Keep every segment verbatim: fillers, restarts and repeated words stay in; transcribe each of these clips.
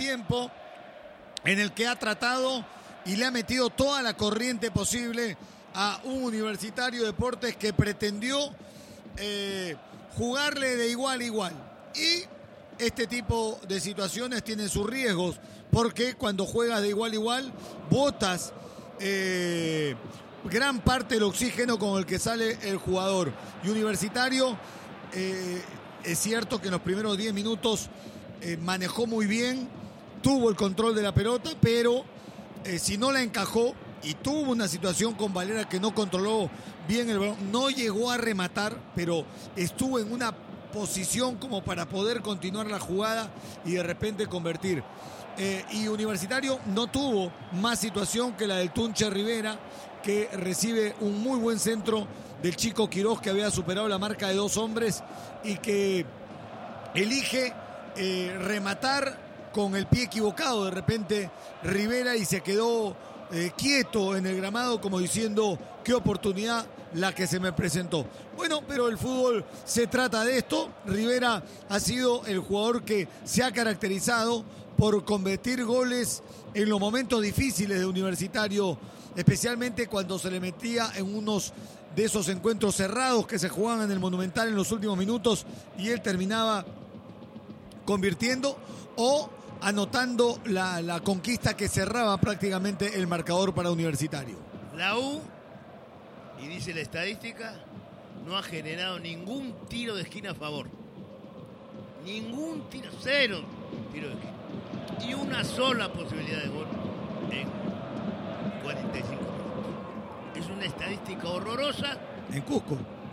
tiempo en el que ha tratado y le ha metido toda la corriente posible a un Universitario Deportes que pretendió eh, jugarle de igual a igual. Y este tipo de situaciones tienen sus riesgos, porque cuando juegas de igual a igual, botas eh, gran parte del oxígeno con el que sale el jugador. Y Universitario, eh, es cierto que en los primeros diez minutos eh, manejó muy bien, tuvo el control de la pelota, pero eh, si no la encajó, y tuvo una situación con Valera que no controló bien el balón, no llegó a rematar, pero estuvo en una posición como para poder continuar la jugada y de repente convertir. Eh, y Universitario no tuvo más situación que la del Tunche Rivera, que recibe un muy buen centro del chico Quiroz, que había superado la marca de dos hombres y que elige eh, rematar con el pie equivocado de repente Rivera, y se quedó eh, quieto en el gramado como diciendo: qué oportunidad la que se me presentó. Bueno, pero el fútbol se trata de esto. Rivera ha sido el jugador que se ha caracterizado por convertir goles en los momentos difíciles de Universitario, especialmente cuando se le metía en unos de esos encuentros cerrados que se jugaban en el Monumental en los últimos minutos, y él terminaba convirtiendo o anotando la, la conquista que cerraba prácticamente el marcador para Universitario. La U, y dice la estadística, no ha generado ningún tiro de esquina a favor. Ningún tiro, cero tiro de esquina. Y una sola posibilidad de gol en cuarenta y cinco minutos. Es una estadística horrorosa. En Cusco.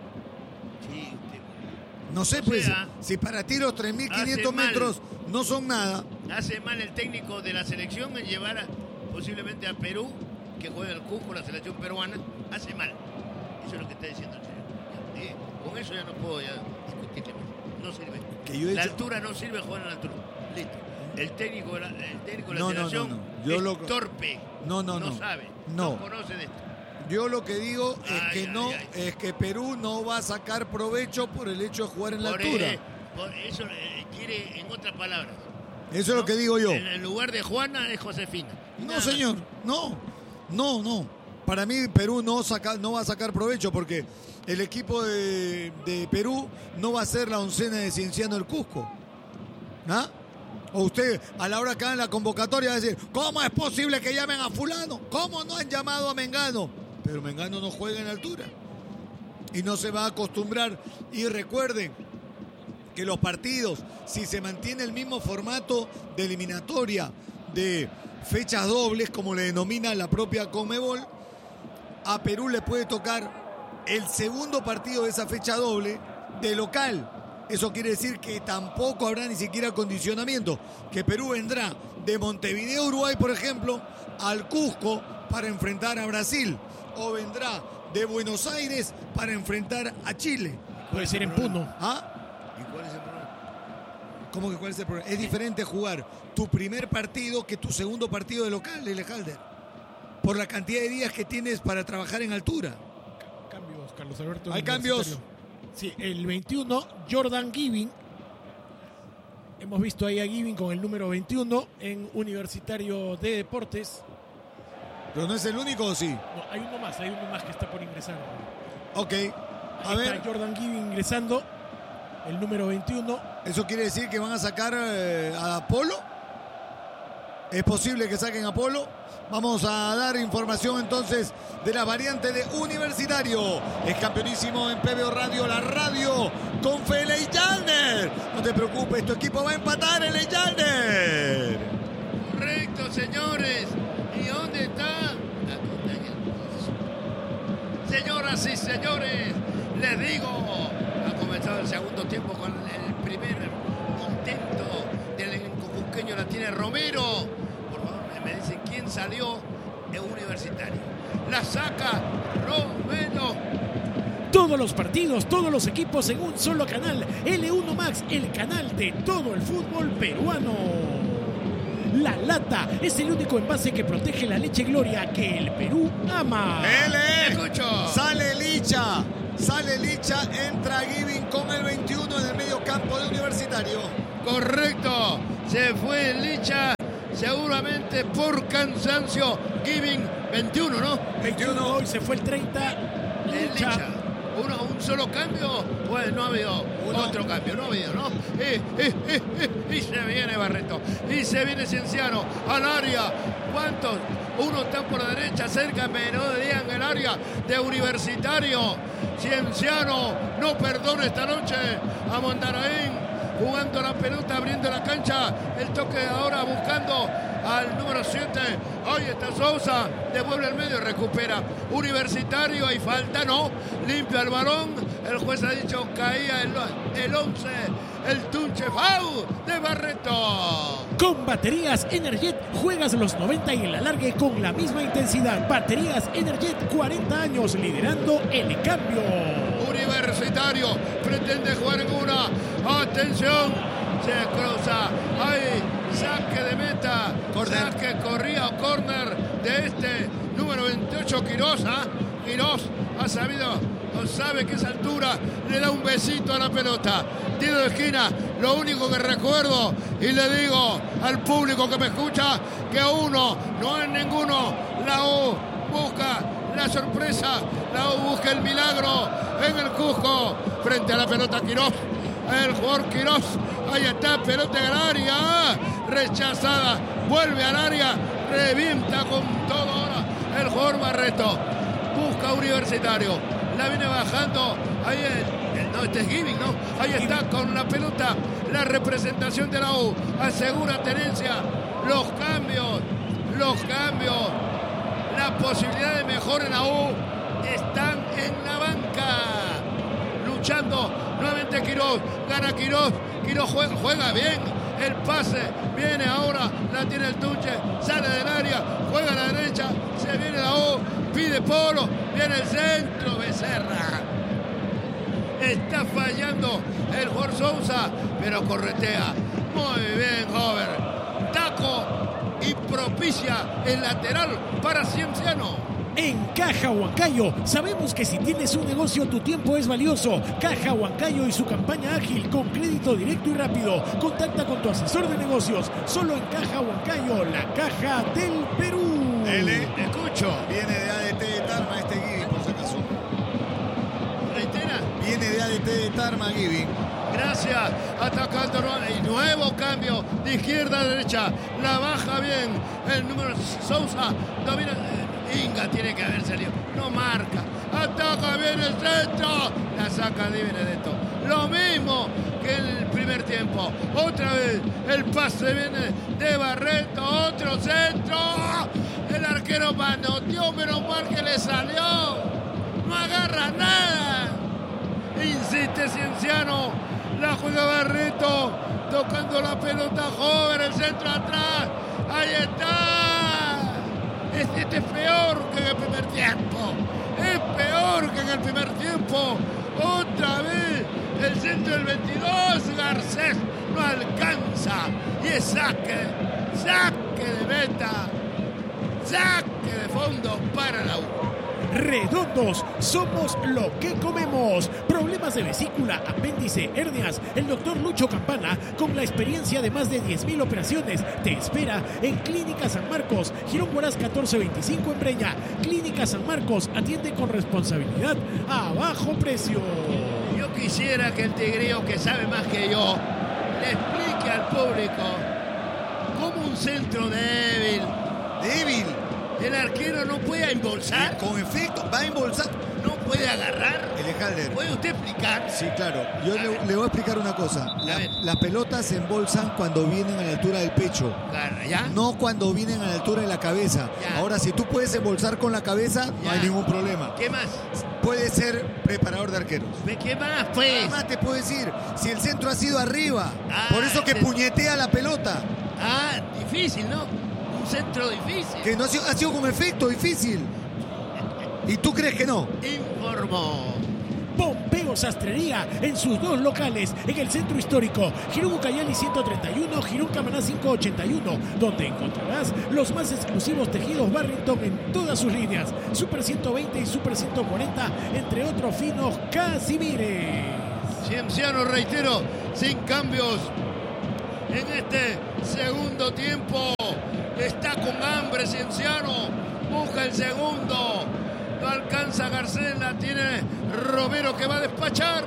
Sí, usted. No sé, O pues, sea, si para tiros tres mil quinientos metros no son nada. Hace mal el técnico de la selección en llevar a, posiblemente a Perú, que juega el Cusco, la selección peruana. Hace mal. Eso es lo que está diciendo el señor. Eh, con eso ya no puedo ya discutirle más. No sirve. Que yo he la hecho... altura no sirve jugar en la altura. Listo. El técnico de la, el técnico de la no, selección no, no, no. Yo es lo... torpe. No, no, no. no. sabe. No. No conoce de esto. Yo lo que digo Ay, es que ay, no, ay. es que Perú no va a sacar provecho por el hecho de jugar en la Por, altura. eh, por eso eh, quiere, en otras palabras. Eso ¿no? es lo que digo yo. En el lugar de Juana es Josefina. No, Nada señor, no, no, no. Para mí Perú no, saca, no va a sacar provecho, porque el equipo de, de Perú no va a ser la oncena de Cienciano del Cusco. ¿Ah? O usted a la hora que hagan la convocatoria va a decir: ¿cómo es posible que llamen a fulano? ¿Cómo no han llamado a Mengano? Pero Mengano no juega en altura y no se va a acostumbrar. Y recuerden que los partidos, si se mantiene el mismo formato de eliminatoria de fechas dobles, como le denomina la propia Conmebol, a Perú le puede tocar el segundo partido de esa fecha doble de local. Eso quiere decir que tampoco habrá ni siquiera condicionamiento, que Perú vendrá de Montevideo, Uruguay, por ejemplo, al Cusco para enfrentar a Brasil, o vendrá de Buenos Aires para enfrentar a Chile. Puede ser en Puno. ¿Ah? ¿Y cuál es el problema? ¿Cómo que cuál es el problema? Es diferente jugar tu primer partido que tu segundo partido de local, Lele Halder, por la cantidad de días que tienes para trabajar en altura. Cambios, Carlos Alberto. Hay cambios. Sí, el veintiuno, Jordan Giving. Hemos visto ahí a Giving con el número veintiuno en Universitario de Deportes. ¿Pero no es el único o sí? No, hay uno más, hay uno más que está por ingresar. Ok, a Ahí ver. está Jordan Giving ingresando, el número veintiuno. ¿Eso quiere decir que van a sacar eh, a Apolo? ¿Es posible que saquen a Apolo? Vamos a dar información entonces de la variante de Universitario. Es campeonísimo en P B O Radio, la radio con Fele y Yalner. No te preocupes, tu equipo va a empatar en el Yalner. Correcto, señores. ¿Y dónde está? Señoras y señores, les digo, ha comenzado el segundo tiempo con el primer intento del elenco cusqueño. La tiene Romero. Por favor, me dicen quién salió de Universitario. La saca Romero. Todos los partidos, todos los equipos en un solo canal. L uno Max, el canal de todo el fútbol peruano. La Lata es el único envase que protege la leche Gloria que el Perú ama. ¡Ele! Escucho. Sale Licha. Sale Licha, entra Giving con el veintiuno en el medio campo de Universitario. Correcto. Se fue Licha seguramente por cansancio. Giving, veintiuno, ¿no? veintiuno, hoy se fue el treinta. El Licha. Licha. Uno, un solo cambio, pues no ha habido Uno. otro cambio, no ha habido, ¿no? Y, y, y, y, y se viene Barreto, y se viene Cienciano al área. ¿Cuántos? Uno está por la derecha, cerca, pero no digan el área de Universitario. Cienciano no perdona esta noche a Mondaraín, jugando la pelota, abriendo la cancha. El toque ahora buscando al número siete. Ahí está Sousa, devuelve el medio, recupera Universitario. Hay falta, no, limpia el balón. El juez ha dicho caía el, el once, el Tunche Fau de Barreto. Con baterías Energet juegas los noventa y el alargue con la misma intensidad. Baterías Energet, cuarenta años liderando el cambio. Universitario pretende jugar en una. Atención, se cruza. Hay saque de meta. Corner. Saque, corría o corner de este número veintiocho, Quirós. ¿Ah? Quirós ha sabido, o sabe que esa altura le da un besito a la pelota. Tiro de esquina, lo único que recuerdo, y le digo al público que me escucha, que uno, no es ninguno. La U busca la sorpresa, la U busca el milagro en el Cusco, frente a la pelota Quirós. El jugador Quirós, ahí está, pelota en el área, rechazada, vuelve al área, revienta con todo ahora el jugador Barreto. Busca Universitario, la viene bajando, ahí el, el no, este es Giving, ¿no? Ahí está con la pelota, la representación de la U, asegura tenencia, los cambios, los cambios, la posibilidad de mejora en la U, están en la banca, luchando, nuevamente Quirós, gana Quirós, Quirós juega, juega bien, el pase, viene ahora, la tiene el Tunche, sale del área, juega a la derecha, se viene la U, pide Polo, viene el centro, Becerra. Está fallando el jugador Sousa, pero corretea. Muy bien, Hover. Taco y propicia el lateral para Cienciano. En Caja Huancayo, sabemos que si tienes un negocio tu tiempo es valioso. Caja Huancayo y su campaña ágil con crédito directo y rápido. Contacta con tu asesor de negocios. Solo en Caja Huancayo, la caja del Perú. L, Escucho. viene de A D T de Tarma este Giving, por si acaso. Reitera. Viene de A D T de Tarma Giving. Gracias, atacando y nuevo cambio de izquierda a derecha, la baja bien el número Sousa, domina, Inga tiene que haber salido, no marca, ataca bien el centro, la saca de Benedetto, lo mismo que el primer tiempo, otra vez el pase viene de Barreto, otro centro, el arquero manoteó, menos mal que le salió, no agarra nada. Insiste Cienciano, la juega Barreto, tocando la pelota joven, el centro atrás, ahí está. Este, este es peor que en el primer tiempo, es peor que en el primer tiempo. Otra vez el centro del veintidós, Garcés no alcanza y es saque, saque de meta, saque de fondo para la U. Redondos, somos lo que comemos. Problemas de vesícula, apéndice, hernias. El doctor Lucho Campana, con la experiencia de más de diez mil operaciones, te espera en Clínica San Marcos, Girón Huaraz catorce veinticinco en Breña. Clínica San Marcos atiende con responsabilidad a bajo precio. Yo quisiera que el tigrillo, que sabe más que yo, le explique al público cómo un centro débil, Débil. el arquero no puede embolsar, Con efecto, va a embolsar. no puede agarrar. Elejalder. ¿Puede usted explicar? Sí, claro. Yo le, le voy a explicar una cosa. La- ver. las pelotas se embolsan cuando vienen a la altura del pecho, Agarra, ¿ya? no cuando vienen a la altura de la cabeza. Ya. Ahora, si tú puedes embolsar con la cabeza, no Ya. hay ningún problema. ¿Qué más? Puedes ser preparador de arqueros. ¿Qué más, pues? Además te puedo decir, si el centro ha sido arriba, Ah, por eso que ese- puñetea la pelota, Ah, difícil, ¿no? Un centro difícil. que no ha sido, ha sido con efecto difícil. ¿Y tú crees que no? Informó. Pompeo Sastrería en sus dos locales en el centro histórico Girón Ucayali ciento treinta y uno, Girón Camaná quinientos ochenta y uno, donde encontrarás los más exclusivos tejidos Barrington en todas sus líneas, Super ciento veinte y Super ciento cuarenta, entre otros finos Casimires. Cienciano, reitero, sin cambios en este segundo tiempo. Está con hambre Cienciano. Busca el segundo. No alcanza Garcés. La tiene Romero que va a despachar.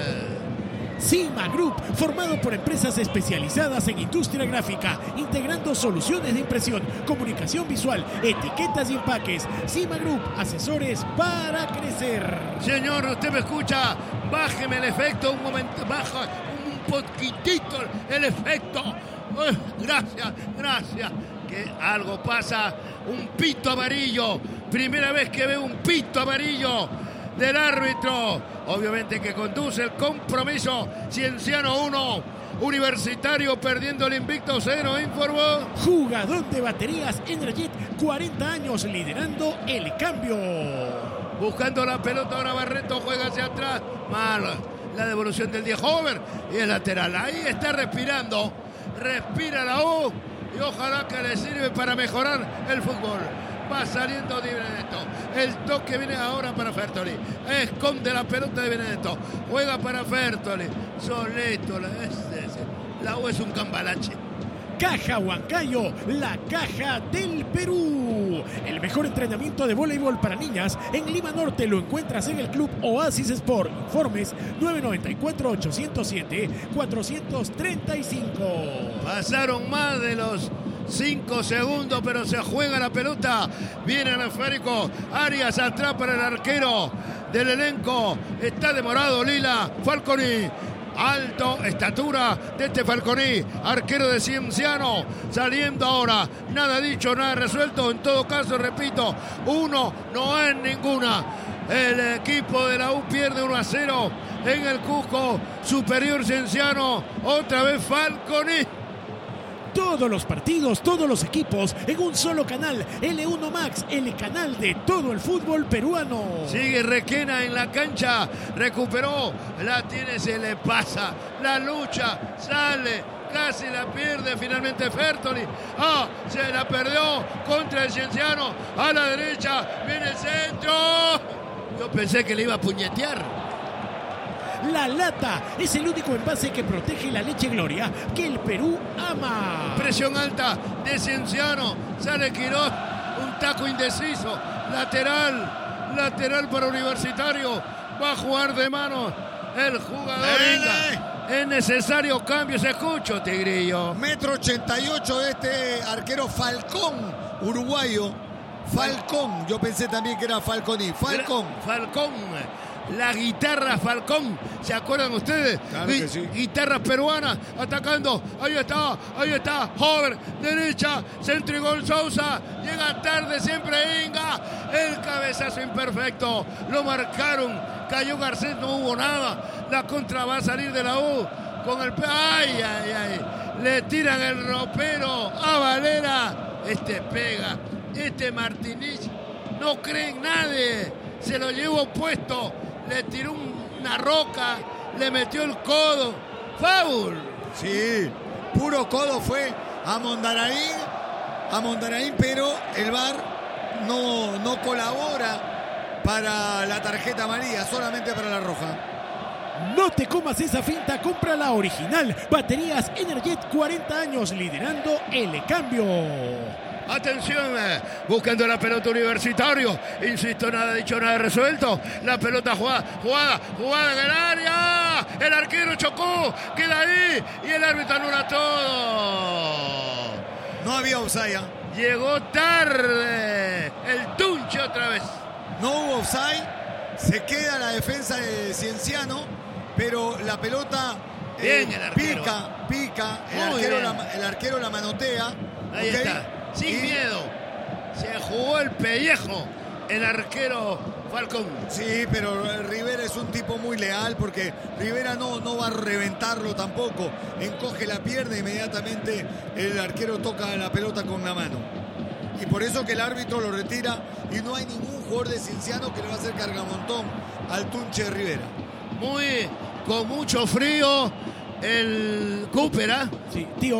Cima Group, formado por empresas especializadas en industria gráfica, integrando soluciones de impresión, comunicación visual, etiquetas y empaques. Cima Group, asesores para crecer. Señor, usted me escucha. Bájeme el efecto un momento. Baja un poquitito el efecto. Gracias, gracias. Que algo pasa. Un pito amarillo. Primera vez que veo un pito amarillo del árbitro, obviamente que conduce el compromiso. Cienciano uno, Universitario perdiendo el invicto cero, informó. Jugador de baterías Energet, cuarenta años liderando el cambio. Buscando la pelota ahora Barreto, juega hacia atrás. Mal, la devolución del diez Hover y el lateral. Ahí está respirando, respira la U y ojalá que le sirve para mejorar el fútbol. Va saliendo Di Benedetto. El toque viene ahora para Fertoli. Esconde la pelota de Benedetto. Juega para Fertoli. Solito. La, es, es, la U es un cambalache. Caja Huancayo, la caja del Perú. El mejor entrenamiento de voleibol para niñas en Lima Norte lo encuentras en el Club Oasis Sport. Informes nueve nueve cuatro, ocho cero siete, cuatro tres cinco. Pasaron más de los cinco segundos, pero se juega la pelota. Viene el esférico. Arias atrás para el arquero del elenco. Está demorado Lila. Falconi. Alto, estatura de este Falconi, arquero de Cienciano, saliendo ahora, nada dicho, nada resuelto, en todo caso, repito, uno no es ninguna. El equipo de la U pierde uno a cero en el Cusco, superior Cienciano, otra vez Falconi. Todos los partidos, todos los equipos en un solo canal. L uno Max, el canal de todo el fútbol peruano. Sigue Requena en la cancha. Recuperó. La tiene, se le pasa. La lucha. Sale. Casi la pierde finalmente Fertoli. Ah, se la perdió contra el Cienciano. A la derecha. Viene el centro. Yo pensé que le iba a puñetear. La Lata es el único envase que protege la leche Gloria que el Perú ama. Presión alta de Cienciano. Sale Quiroz. Un taco indeciso. Lateral. Lateral para Universitario. Va a jugar de manos el jugador. Inga. Es necesario cambio. Se escucha, Tigrillo. Metro ochenta y ocho de este arquero Falcón, uruguayo. Falcón. Yo pensé también que era Falconi. Falcón. Falcón. La guitarra Falcón, ¿se acuerdan ustedes? Claro que sí. Guitarras peruanas atacando, ahí está, ahí está, Hover, derecha, centro y gol Sousa, llega tarde siempre Inga, el cabezazo imperfecto, lo marcaron, cayó Garcés, no hubo nada, la contra va a salir de la U, con el, ay, ay, ay, le tiran el ropero a Valera, este pega, este Martínez, no creen nadie, se lo llevó puesto. Le tiró una roca, le metió el codo. ¡Foul! Sí, puro codo fue a Mondaraín, a Mondaraín, pero el V A R no, no colabora para la tarjeta amarilla, solamente para la roja. No te comas esa finta, compra la original. Baterías Energet, cuarenta años liderando el cambio. Atención, buscando la pelota Universitario. Insisto, nada dicho, nada resuelto. La pelota jugada, jugada, jugada en el área. El arquero chocó, queda ahí y el árbitro anula todo. No había offside. Llegó tarde el Tunche otra vez. No hubo offside. Se queda la defensa de Cienciano, pero la pelota bien, eh, el arquero. pica, pica. El arquero, la, el arquero la manotea. Ahí ¿okay? está. Sin y... miedo, se jugó el pellejo el arquero Falcón. Sí, pero Rivera es un tipo muy leal porque Rivera no, no va a reventarlo tampoco. Encoge la pierna, inmediatamente el arquero toca la pelota con la mano. Y por eso que el árbitro lo retira y no hay ningún jugador de Cienciano que le va a hacer cargamontón al Tunche de Rivera. Muy, con mucho frío, el Cooper, ¿eh? Sí, tío.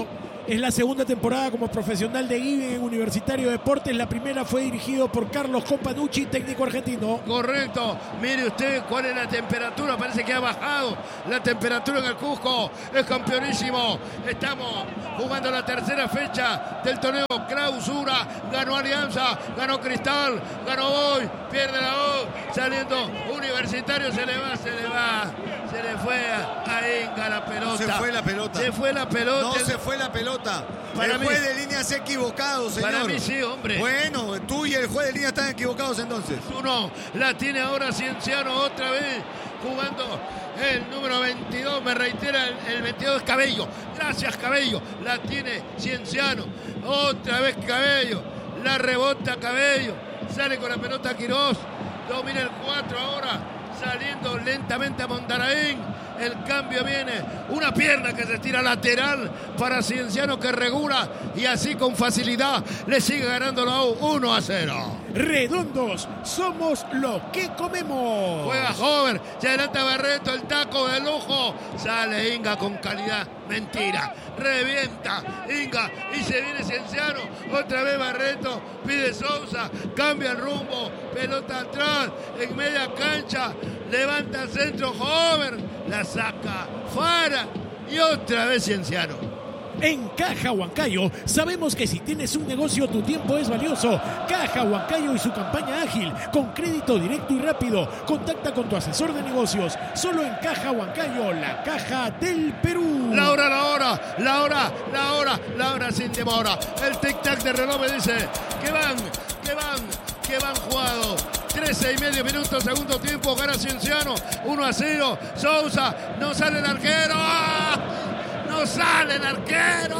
Es la segunda temporada como profesional de Given en Universitario de Deportes. La primera fue dirigido por Carlos Companucci, técnico argentino. Correcto. Mire usted cuál es la temperatura. Parece que ha bajado la temperatura en el Cusco. Es campeonísimo. Estamos jugando la tercera fecha del torneo Clausura. Ganó Alianza, ganó Cristal, ganó Boy, pierde la O. Saliendo Universitario, se le va, se le va. Se le fue a, a Inga la pelota. Se fue la pelota. Se fue la pelota. No se fue la pelota. Para el mí, juez de línea se ha equivocado, señor. Para mí sí, hombre. Bueno, tú y el juez de línea están equivocados entonces. Tú no. La tiene ahora Cienciano otra vez jugando el número veintidós. Me reitera, el, el veintidós es Cabello. Gracias, Cabello. La tiene Cienciano. Otra vez Cabello. La rebota Cabello. Sale con la pelota Quirós. Domina el cuatro ahora. Saliendo lentamente a Mondaraín. El cambio viene. Una pierna que se estira lateral para Cienciano, que regula y así con facilidad le sigue ganando la U uno a cero. Redondos, somos lo que comemos. Juega Hover, se adelanta Barreto, el taco de lujo. Sale Inga con calidad. Mentira. Revienta Inga y se viene Cienciano. Otra vez Barreto, pide Sousa, cambia el rumbo, pelota atrás, en media cancha, levanta el centro Hover, la saca Fara y otra vez Cienciano. En Caja Huancayo sabemos que si tienes un negocio tu tiempo es valioso. Caja Huancayo y su campaña ágil con crédito directo y rápido. Contacta con tu asesor de negocios. Solo en Caja Huancayo, la caja del Perú. La hora, la hora, la hora, la hora, la hora sin demora. El tic-tac de reloj me dice que van, que van, que van jugados. trece y medio minutos, segundo tiempo, gana Cienciano, uno a cero. Sousa, no sale el arquero. ¡Ah! No sale el arquero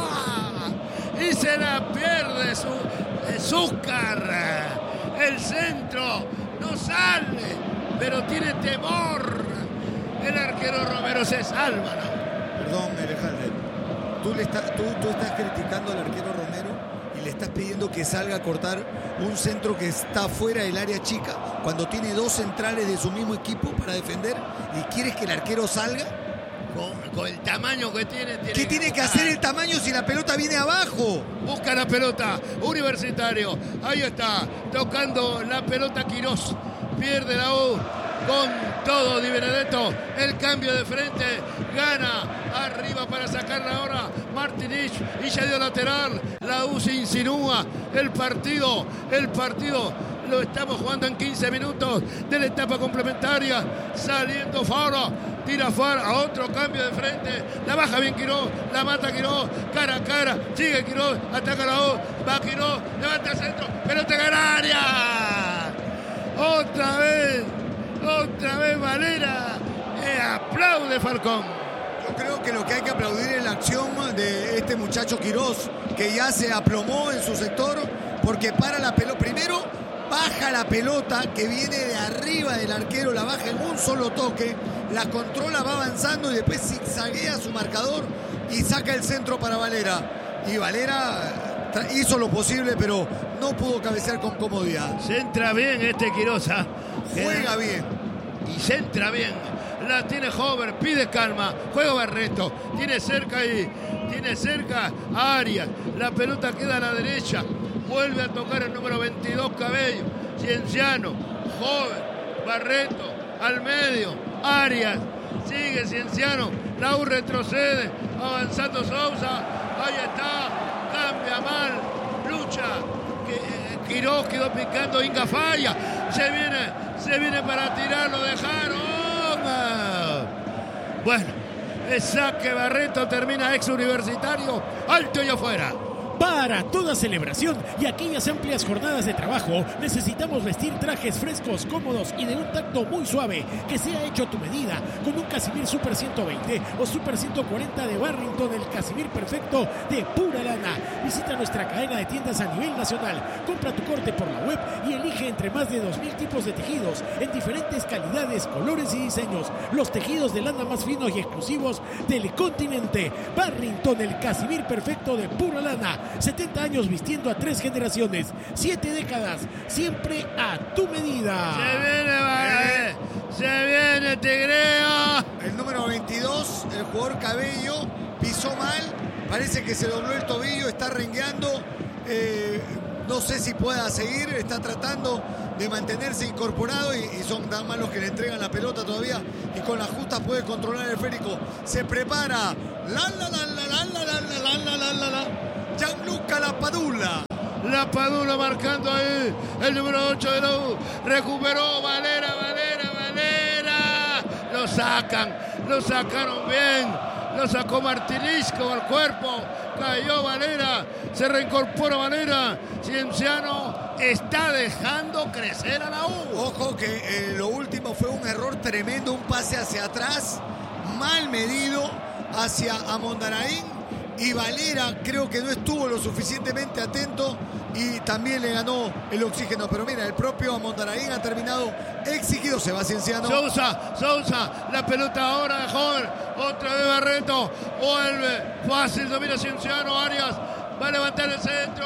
y se la pierde su Zúcar. El centro no sale, pero tiene temor. El arquero Romero se salva, ¿no? Perdón, Alejandro. Tú, le estás, tú, tú estás criticando al arquero Romero y le estás pidiendo que salga a cortar un centro que está fuera del área chica cuando tiene dos centrales de su mismo equipo para defender y quieres que el arquero salga. Con, con el tamaño que tiene, tiene ¿Qué que tiene que buscar. hacer el tamaño si la pelota viene abajo? Busca la pelota, Universitario. Ahí está, tocando la pelota Quirós. Pierde la U con todo Di Benedetto. El cambio de frente, gana arriba para sacarla ahora Martinich y ya dio lateral. La U se insinúa. El partido, el partido lo estamos jugando en quince minutos de la etapa complementaria. Saliendo Faro, tira Faro a otro cambio de frente. La baja bien Quirós, la mata Quirós, cara a cara. Sigue Quirós, ataca la U, va Quirós, levanta el centro, pelota en el área. Otra vez, otra vez Valera. Eh, aplaude Falcón. Yo creo que lo que hay que aplaudir es la acción de este muchacho Quirós, que ya se aplomó en su sector, porque para la pelota. Primero, baja la pelota que viene de arriba del arquero, la baja en un solo toque, la controla, va avanzando y después zigzaguea su marcador y saca el centro para Valera. Y Valera hizo lo posible, pero no pudo cabecear con comodidad. Centra bien este Quirosa. Juega bien. Y centra bien. La tiene Hover, pide calma. Juega Barreto. Tiene cerca ahí. Tiene cerca a Arias. La pelota queda a la derecha. Vuelve a tocar el número veintidós, Cabello. Cienciano. Hover. Barreto. Al medio. Arias. Sigue Cienciano. La U retrocede. Avanzando Sousa. Ahí está. Cambia mal. Lucha. Quirós quedó picando. Inga falla. Se viene. Se viene para tirar. Lo dejaron. Bueno. El saque Barreto termina ex Universitario. Alto y afuera. Para toda celebración y aquellas amplias jornadas de trabajo, necesitamos vestir trajes frescos, cómodos y de un tacto muy suave, que sea hecho a tu medida, con un Casimir Super ciento veinte o Super ciento cuarenta de Barrington, el Casimir perfecto de pura lana. Visita nuestra cadena de tiendas a nivel nacional, compra tu corte por la web y elige entre más de dos mil tipos de tejidos, en diferentes calidades, colores y diseños. Los tejidos de lana más finos y exclusivos del continente. Barrington, el Casimir perfecto de pura lana. setenta años vistiendo a tres generaciones, siete décadas, siempre a tu medida. Se viene, vale. Se viene Tigreo. El número veintidós, el jugador Cabello, pisó mal parece que se dobló el tobillo, está rengueando. Eh, no sé si pueda seguir, está tratando de mantenerse incorporado y, y son tan malos que le entregan la pelota todavía y con las justas puede controlar el esférico. Se prepara. La la la la la la la la la la la la. Gianluca Lapadula. Lapadula marcando ahí el número ocho de la U. Recuperó Valera, Valera, Valera. Lo sacan, lo sacaron bien. Lo sacó Martinisco al cuerpo. Cayó Valera. Se reincorpora Valera. Cienciano está dejando crecer a la U. Ojo que eh, lo último fue un error tremendo. Un pase hacia atrás. Mal medido hacia Amondaraín. Y Valera creo que no estuvo lo suficientemente atento y también le ganó el oxígeno. Pero mira, el propio Amondaraín ha terminado exigido. Se va Cienciano. Sousa, Sousa, la pelota ahora de Joven. Otra vez Barreto. Vuelve. Fácil, domina Cienciano. Arias va a levantar el centro.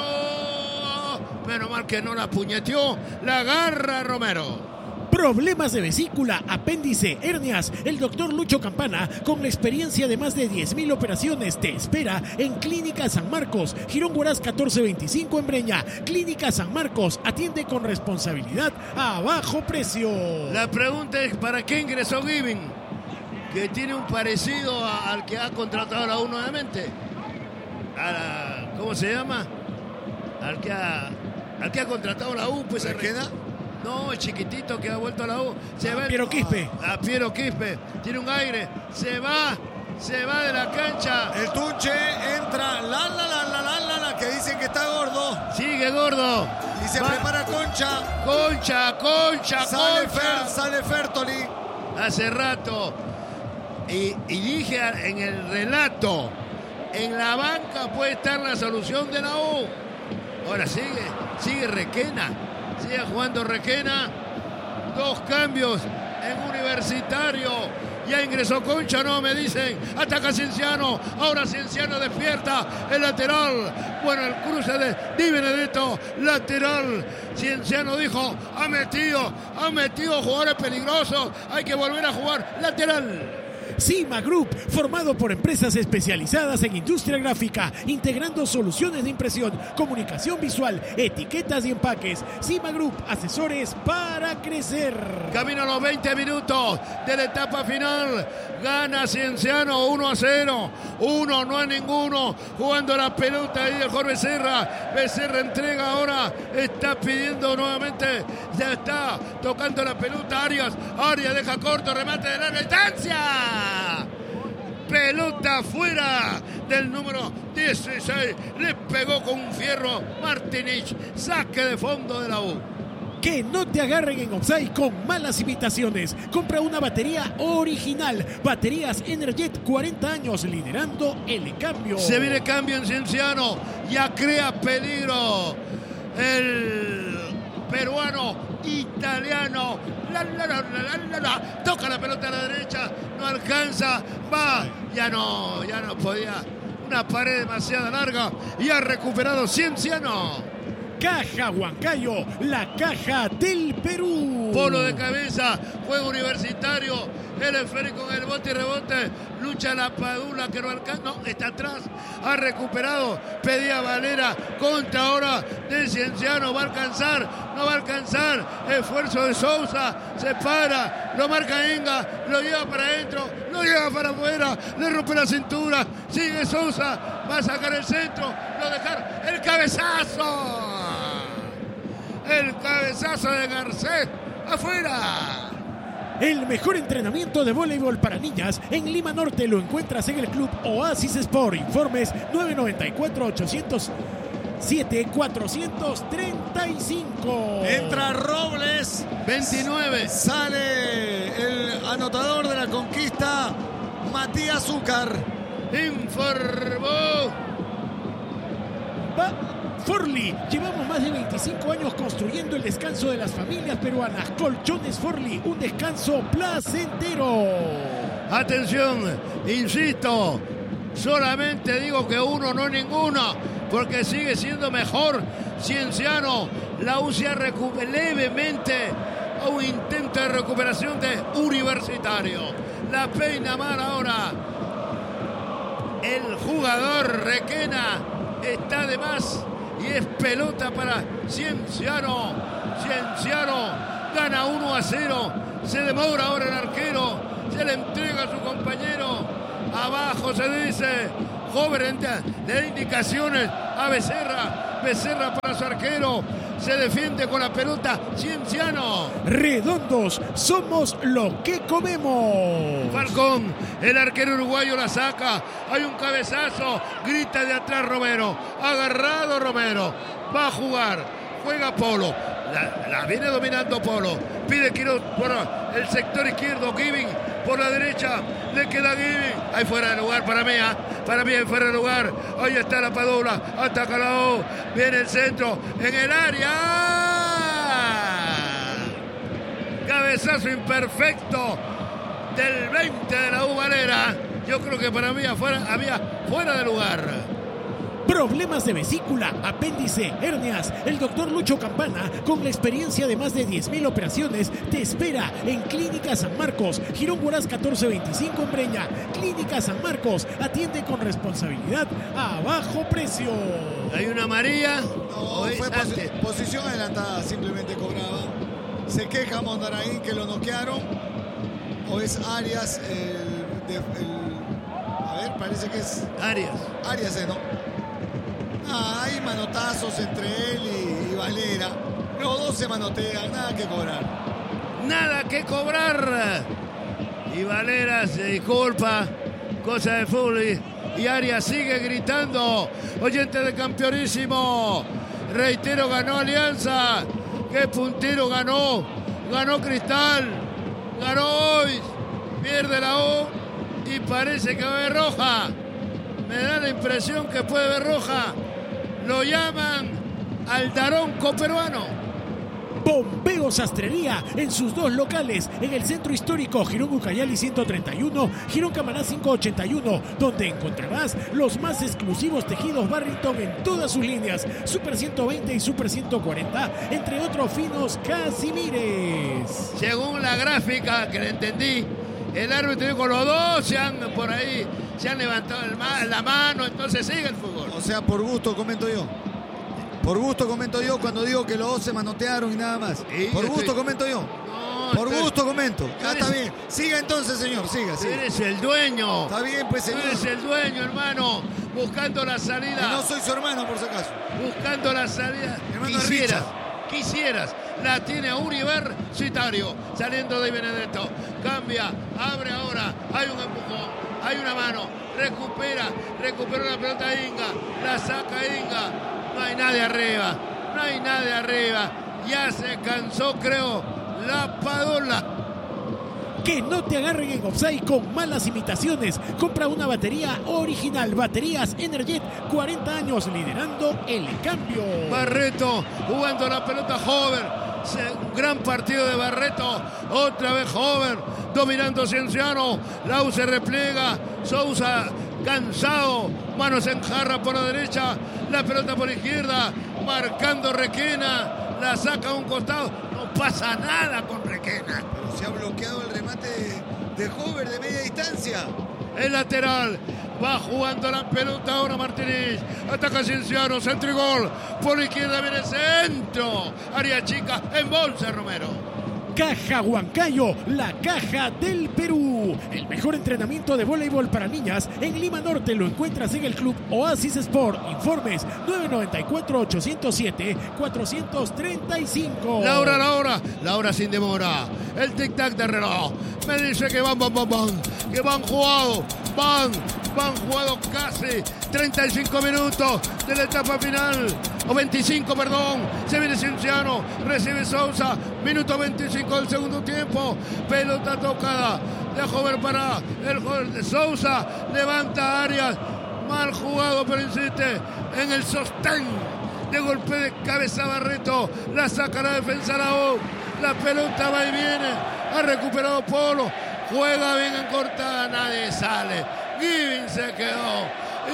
Menos mal que no la puñeteó. La agarra Romero. Problemas de vesícula, apéndice, hernias. El doctor Lucho Campana, con la experiencia de más de diez mil operaciones, te espera en Clínica San Marcos, Girón Huaraz catorce veinticinco en Breña. Clínica San Marcos atiende con responsabilidad a bajo precio. La pregunta es, ¿para qué ingresó Giving? Que tiene un parecido a, al que ha contratado la U nuevamente. A la, ¿Cómo se llama? Al que ha, al que ha contratado la U, pues se queda. No, el chiquitito que ha vuelto a la U. Se va a Piero Quispe. A, a Piero Quispe. Tiene un aire. Se va. Se va de la cancha. El Tunche entra. La, la, la, la, la, la, la, que dicen que está gordo. Sigue gordo. Y se va. Prepara Concha. Concha, Concha, sale Concha. Fer, sale Fertoli. Hace rato. Y, y dije en el relato, en la banca puede estar la solución de la U. Ahora sigue. Sigue Requena. Sigue jugando Requena. Dos cambios en Universitario. Ya ingresó Concha, no me dicen. Ataca Cienciano. Ahora Cienciano despierta. El lateral. Bueno, el cruce de Di Benedetto. Lateral. Cienciano dijo, ha metido, ha metido jugadores peligrosos. Hay que volver a jugar lateral. Cima Group, formado por empresas especializadas en industria gráfica, integrando soluciones de impresión, comunicación visual, etiquetas y empaques. Cima Group, asesores para crecer. Camino a los veinte minutos de la etapa final. Gana Cienciano uno a cero. Uno, no hay ninguno. Jugando la pelota ahí de Jorge Becerra. Becerra entrega ahora. Está pidiendo nuevamente. Ya está tocando la pelota Arias. Arias deja corto, remate de larga distancia. Pelota fuera del número dieciséis. Le pegó con un fierro Martinich. Saque de fondo de la U. Que no te agarren en offside con malas imitaciones. Compra una batería original. Baterías Energet, cuarenta años liderando el cambio. Se viene cambio en Cienciano. Ya crea peligro el peruano italiano. La, la, la, la, la, la. Toca la pelota a la derecha. No alcanza. Va. Ya no, ya no podía. Una pared demasiado larga. Y ha recuperado Cienciano. Caja Huancayo, la caja del Perú. Polo de cabeza, juego Universitario, el esférico en el bote y rebote, lucha la Padula que no alcanza, no, está atrás, ha recuperado, pedía Valera, contra ahora de Cienciano, va a alcanzar, no va a alcanzar, esfuerzo de Sousa, se para, lo marca Enga, lo lleva para adentro, lo lleva para afuera, le rompe la cintura, sigue Sousa, va a sacar el centro, lo dejar, el cabezazo. El cabezazo de Garcés afuera. El mejor entrenamiento de voleibol para niñas en Lima Norte lo encuentras en el Club Oasis Sport. Informes nueve nueve cuatro, ocho cero siete, cuatro tres cinco. Entra Robles. veintinueve. Sale el anotador de la conquista, Matías Zúcar. Informó. Va. Forli, llevamos más de veinticinco años construyendo el descanso de las familias peruanas. Colchones Forli, un descanso placentero. Atención, insisto, solamente digo que uno, no ninguno, porque sigue siendo mejor Cienciano. La U se recupera levemente a un intento de recuperación de Universitario. La peina mal ahora el jugador Requena está de más y es pelota para Cienciano. Cienciano gana uno a cero. Se demora ahora el arquero. Se le entrega a su compañero. Abajo se dice. Joven le da indicaciones a Becerra. Becerra para su arquero. Se defiende con la pelota Cienciano. Redondos, somos lo que comemos. Falcón, el arquero uruguayo la saca. Hay un cabezazo. Grita de atrás Romero. Agarrado Romero. Va a jugar. Juega Polo. La, la viene dominando Polo. Pide Quiroz por el sector izquierdo. Giving por la derecha. Le queda Giving. Ahí fuera de lugar para mí. ¿eh? Para mí, fuera de lugar. Ahí está la Padula. Ataca la O. Viene el centro. En el área. Cabezazo imperfecto del veinte de la U Valera. Yo creo que para mí afuera, había fuera de lugar. Problemas de vesícula, apéndice, hernias. El doctor Lucho Campana, con la experiencia de más de diez mil operaciones, te espera en Clínica San Marcos, Girón Huaraz catorce veinticinco en Breña. Clínica San Marcos, atiende con responsabilidad a bajo precio. Hay una María. No, fue posi posición adelantada, simplemente cobraba. Se queja Mondaraín que lo noquearon. O es Arias el, de, el a ver, parece que es Arias. Arias, ¿eh, no? Ah, hay manotazos entre él y, y Valera. Los dos se manotean, nada que cobrar. Nada que cobrar. Y Valera se disculpa. Cosa de fútbol. Y Arias sigue gritando. Oyente de Campeonísimo. Reitero, ganó Alianza. Qué puntero ganó. Ganó Cristal. Ganó hoy. Pierde la O. Y parece que va a haber roja. Me da la impresión que puede haber roja. Lo llaman al Daronco peruano. Bombeo Sastrería en sus dos locales, en el centro histórico Girón Ucayali ciento treinta y uno, Girón Camaná quinientos ochenta y uno, donde encontrarás los más exclusivos tejidos Barrington en todas sus líneas, Super ciento veinte y Super ciento cuarenta, entre otros finos Casimires. Según la gráfica que le entendí, el árbitro dijo los dos se han por ahí, se han levantado el ma la mano, entonces sigue el fútbol. O sea, por gusto comento yo. Por gusto comento yo cuando digo que los dos se manotearon y nada más. Sí, por gusto estoy... comento yo. No, por estoy... gusto comento. Ah, eres... está bien. Siga entonces, señor. Siga, siga. Eres el dueño. Está bien, pues, señor. Eres el dueño, hermano. Buscando la salida. Y no soy su hermano, por si acaso. Buscando la salida. Hermano Quisieras. Quisieras. La tiene Universitario. Saliendo de Benedetto. Cambia. Abre ahora. Hay un empujón. Hay una mano. Recupera. Recupera la pelota Inga. La saca Inga. No hay nadie arriba. No hay nadie arriba. Ya se cansó, creo, la Padula. Que no te agarren en offside con malas imitaciones. Compra una batería original. Baterías Energet, cuarenta años liderando el cambio. Barreto jugando la pelota Hover. Un gran partido de Barreto. Otra vez Hover dominando Cienciano. Lau se repliega. Sousa cansado. Manos en jarra por la derecha. La pelota por izquierda. Marcando Requena. La saca a un costado. No pasa nada con Requena. Pero se ha bloqueado el remate de, de Hover de media distancia. El lateral. Va jugando la pelota ahora Martínez. Ataca Cienciano. Centro y gol. Por la izquierda viene el centro. Área chica. En bolsa Romero. Caja Huancayo, la caja del Perú. El mejor entrenamiento de voleibol para niñas en Lima Norte lo encuentras en el Club Oasis Sport. Informes nueve nueve cuatro, ocho cero siete, cuatro tres cinco. Laura, Laura, Laura sin demora. El tic-tac de reloj. Me dice que van, van, van, van. Que van jugado. Van, van jugado casi treinta y cinco minutos de la etapa final. O veinticinco, perdón. Se viene Cienciano. Recibe Sousa. Minuto veinticinco del segundo tiempo. Pelota tocada. De Jover para el joven de Sousa. Levanta Arias. Mal jugado, pero insiste en el sostén. De golpe de cabeza Barreto. La saca la defensa la O. La pelota va y viene. Ha recuperado Polo. Juega bien en cortada. Nadie sale. Giving se quedó.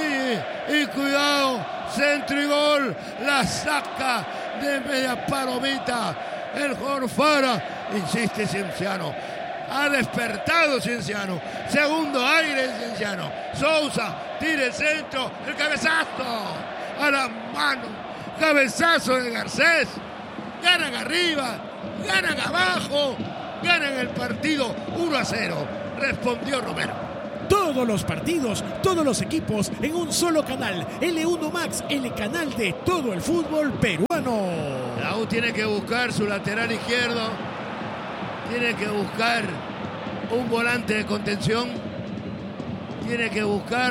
Y, y cuidado. Centro y gol. La saca de media palomita. El Jorfara. Insiste Cienciano. Ha despertado Cienciano. Segundo aire Cienciano. Sousa tira el centro, el cabezazo a la mano, cabezazo de Garcés. Ganan arriba, ganan abajo, ganan el partido uno a cero. Respondió Romero. Todos los partidos, todos los equipos en un solo canal. L uno Max, el canal de todo el fútbol peruano. La U tiene que buscar su lateral izquierdo. Tiene que buscar un volante de contención. Tiene que buscar.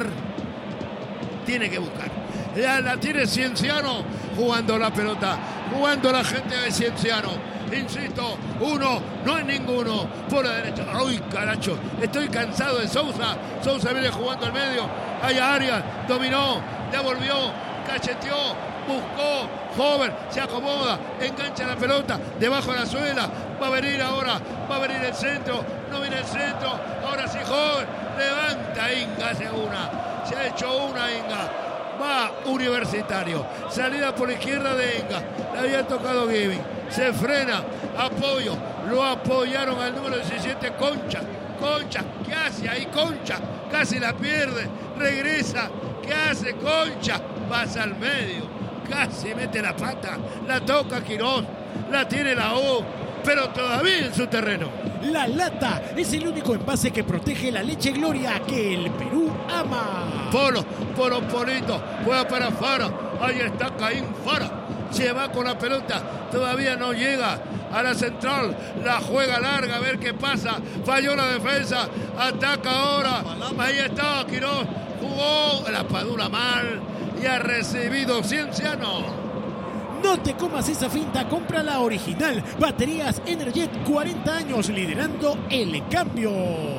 Tiene que buscar. Ya la tiene Cienciano jugando la pelota. Jugando la gente de Cienciano. Insisto, uno, no es ninguno. Por la derecha. ¡Ay, caracho! Estoy cansado de Sousa. Sousa viene jugando al medio. Hay Arias. Dominó. Devolvió. Cacheteó. Buscó. Joven. Se acomoda. Engancha la pelota. Debajo de la suela. Va a venir ahora. Va a venir el centro. No viene el centro. Ahora sí, Joven. Levanta Inga. Hace una. Se ha hecho una Inga. Va Universitario. Salida por la izquierda de Inga. Le había tocado Giving. Se frena. Apoyo. Lo apoyaron al número diecisiete. Concha. Concha. ¿Qué hace ahí Concha? Casi la pierde. Regresa. ¿Qué hace Concha? Pasa al medio. Casi mete la pata. La toca Quirós. La tiene la U. Pero todavía en su terreno. La Lata es el único envase que protege la leche Gloria que el Perú ama. Polo, Polo, Polito, juega para Fara. Ahí está Caín Fara. Se va con la pelota. Todavía no llega a la central. La juega larga, a ver qué pasa. Falló la defensa. Ataca ahora. Ahí está Quirós. Jugó la Padula mal. Y ha recibido Cienciano. No te comas esa finta, compra la original. Baterías Energet, cuarenta años liderando el cambio.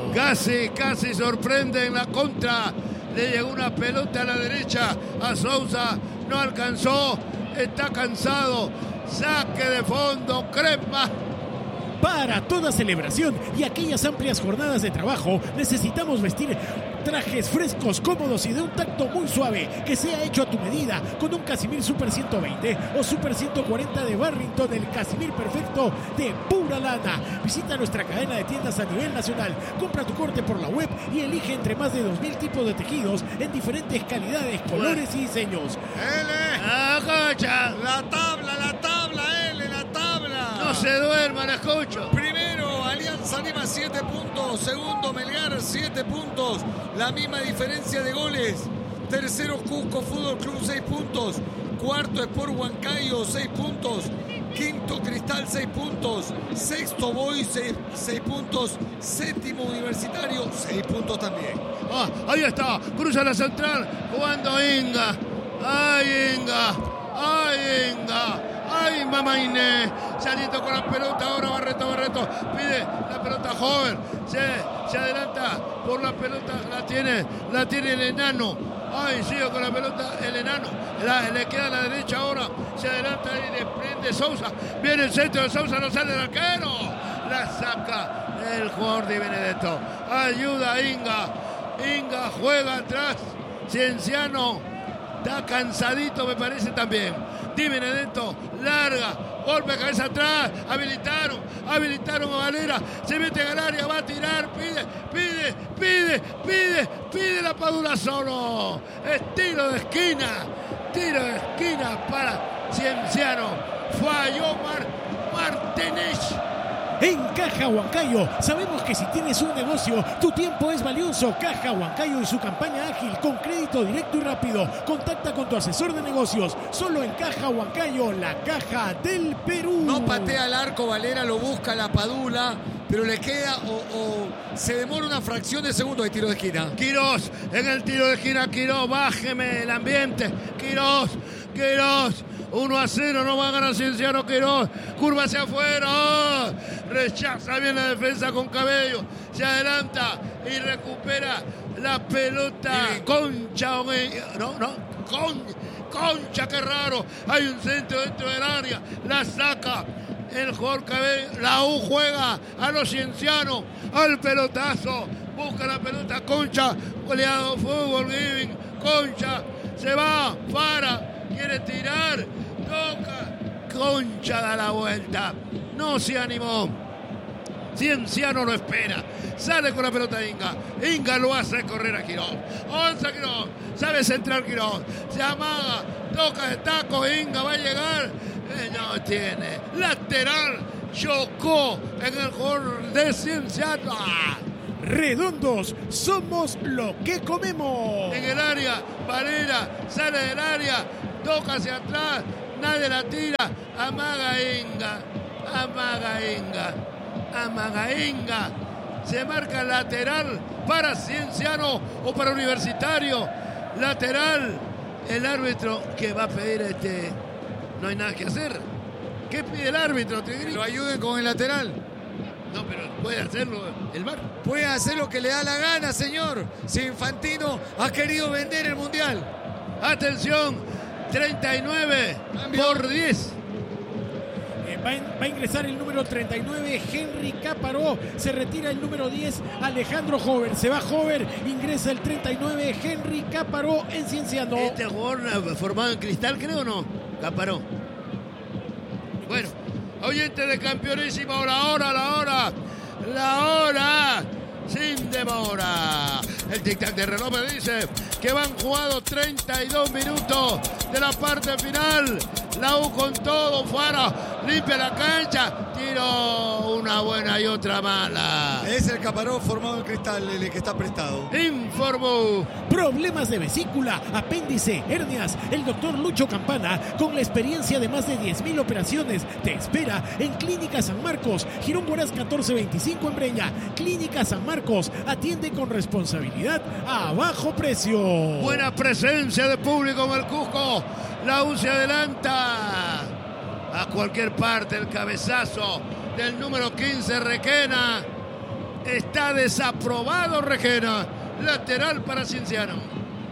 Casi, casi sorprende en la contra. Le llegó una pelota a la derecha a Sousa. No alcanzó. Está cansado. Saque de fondo. Crespa. Para toda celebración y aquellas amplias jornadas de trabajo, necesitamos vestir trajes frescos, cómodos y de un tacto muy suave, que sea hecho a tu medida, con un Casimir Super ciento veinte o Super ciento cuarenta de Barrington, el Casimir perfecto de pura lana. Visita nuestra cadena de tiendas a nivel nacional, compra tu corte por la web y elige entre más de dos mil tipos de tejidos en diferentes calidades, colores y diseños. L, ¡Ah, Concha! la tabla, la tabla, L, la tabla. No se duerma, la escucho. Primero, Alianza Lima, siete puntos. Segundo, Melgar, siete puntos. La misma diferencia de goles. Tercero, Cusco Fútbol Club, seis puntos. Cuarto, Sport Huancayo, seis puntos. Quinto, Cristal, seis puntos. Sexto, Boys, seis puntos. Séptimo, Universitario, seis puntos también. Ah, ahí está. Cruza la central. Jugando Inga. ¡Ay, Inga! ¡Ay, Inga! ¡Ay, mamá Inés! Saliendo con la pelota ahora Barreto, Barreto. Pide la pelota Joven. Se, se adelanta por la pelota. La tiene, la tiene el enano. ¡Ay, sigue con la pelota el enano! La, le queda a la derecha ahora. Se adelanta y desprende Sousa. Viene el centro de Sousa, no sale el arquero. La saca el jugador de Benedetto. Ayuda a Inga. Inga juega atrás. Cienciano está cansadito, me parece también. Di Benedetto, larga, golpe de cabeza atrás, habilitaron, habilitaron a Valera, se mete al área, va a tirar, pide, pide, pide, pide, pide la Padula solo. Es tiro de esquina, tiro de esquina para Cienciano. Falló Mar, Martínez. En Caja Huancayo, sabemos que si tienes un negocio, tu tiempo es valioso. Caja Huancayo y su campaña ágil con crédito directo y rápido. Contacta con tu asesor de negocios. Solo en Caja Huancayo, la caja del Perú. No patea al arco, Valera lo busca la Padula, pero le queda o, o se demora una fracción de segundo de tiro de esquina. Quirós, en el tiro de esquina, Quirós, bájeme el ambiente. Quirós, Quirós. uno a cero, no va a ganar Cienciano. Quirós, curva hacia afuera, oh, rechaza bien la defensa con Cabello, se adelanta y recupera la pelota. Concha, no, no, con, Concha, qué raro, hay un centro dentro del área, la saca el jugador Cabello. La U juega a los Ciencianos, al pelotazo, busca la pelota Concha, goleado fútbol Giving, Concha, se va, para, quiere tirar, toca, Concha da la vuelta, no se animó. Cienciano lo espera. Sale con la pelota Inga. Inga lo hace correr a Quirós. Onza Quirós. Sabe centrar Quirós. Se amaga. Toca de taco. Inga va a llegar. Eh, no tiene. Lateral. Chocó en el gol de Cienciano. ¡Ah! Redondos, somos lo que comemos. En el área, Valera sale del área, toca hacia atrás, nadie la tira, amaga Inga, amaga Inga, amaga Inga. Se marca lateral para Cienciano o para Universitario. Lateral, el árbitro que va a pedir este, no hay nada que hacer. ¿Qué pide el árbitro? Que lo ayuden con el lateral. No, pero puede hacerlo el V A R. Puede hacer lo que le da la gana, señor. Si Infantino ha querido vender el Mundial. Atención, treinta y nueve Cambio. Por diez. Eh, va, va a ingresar el número treinta y nueve, Henry Caparó. Se retira el número diez, Alejandro Hover. Se va Hover, ingresa el treinta y nueve, Henry Caparó en Cienciano. Este jugador formado en Cristal, creo, ¿no? Caparó. Bueno. Oyente de Campeonísimo, la hora, la hora, la hora, sin demora. El tic-tac de reloj me dice que van jugados treinta y dos minutos de la parte final. La U con todo, Fara limpia la cancha, tiro una buena y otra mala. Es el Caparó formado en Cristal, el que está prestado. Informó. Problemas de vesícula, apéndice, hernias. El doctor Lucho Campana, con la experiencia de más de diez mil operaciones, te espera en Clínica San Marcos, Girón Guaraz catorce veinticinco en Breña. Clínica San Marcos, atiende con responsabilidad a bajo precio. Buena presencia de público en el Cusco. La U se adelanta a cualquier parte. El cabezazo del número quince, Requena. Está desaprobado Requena. Lateral para Cienciano.